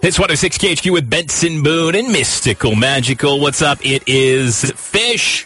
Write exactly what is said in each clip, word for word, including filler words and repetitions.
Hits one oh six K H Q with Benson Boone and Mystical Magical. What's up? It is Fish.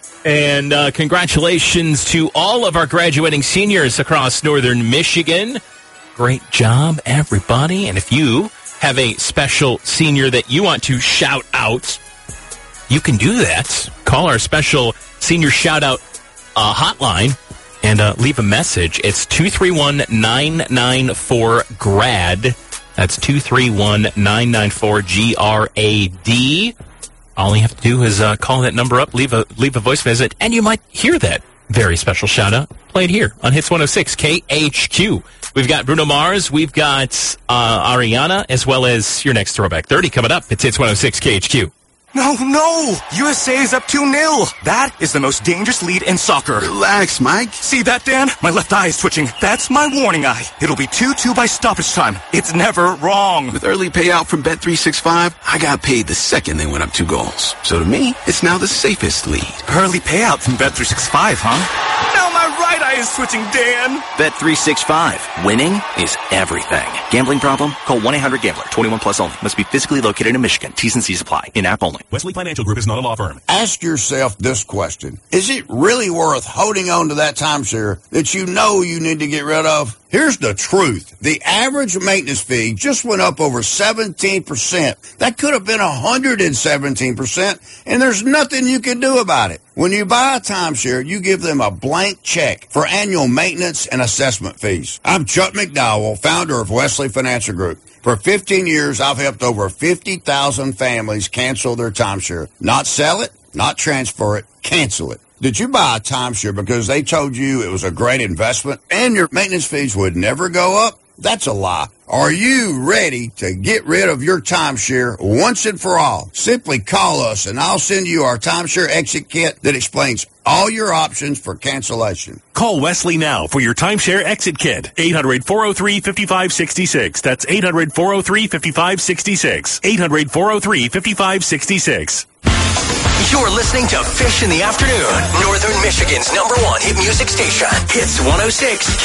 And uh, congratulations to all of our graduating seniors across northern Michigan. Great job, everybody. And if you have a special senior that you want to shout out, you can do that. Call our special senior shout-out uh, hotline and uh, leave a message. It's two three one, nine nine four, G R A D. That's two three one, nine nine four, G R A D. All you have to do is uh, call that number up, leave a leave a voice message, and you might hear that very special shout-out played here on Hits one oh six K H Q. We've got Bruno Mars, we've got uh, Ariana, as well as your next Throwback thirty coming up. It's Hits one oh six K H Q. No, no! U S A is up two nil. That is the most dangerous lead in soccer. Relax, Mike. See that, Dan? My left eye is twitching. That's my warning eye. It'll be two two by stoppage time. It's never wrong. With early payout from Bet three sixty-five, I got paid the second they went up two goals. So to me, it's now the safest lead. Early payout from Bet three sixty-five, huh? Now my right eye is twitching, Dan. Bet three sixty-five. Winning is everything. Gambling problem? Call one eight hundred gambler. twenty-one plus only. Must be physically located in Michigan. T's and C's apply. In-app only. Wesley Financial Group is not a law firm. Ask yourself this question. Is it really worth holding on to that timeshare that you know you need to get rid of? Here's the truth. The average maintenance fee just went up over seventeen percent. That could have been one hundred seventeen percent, and there's nothing you can do about it. When you buy a timeshare, you give them a blank check for annual maintenance and assessment fees. I'm Chuck McDowell, founder of Wesley Financial Group. For fifteen years, I've helped over fifty thousand families cancel their timeshare. Not sell it, not transfer it, cancel it. Did you buy a timeshare because they told you it was a great investment and your maintenance fees would never go up? That's a lie. Are you ready to get rid of your timeshare once and for all? Simply call us and I'll send you our timeshare exit kit that explains all your options for cancellation. Call Wesley now for your timeshare exit kit. eight hundred, four oh three, five five six six. That's eight hundred, four oh three, five five six six. eight hundred, four oh three, five five six six. You're listening to Fish in the Afternoon, Northern Michigan's number one hit music station. Hits one oh six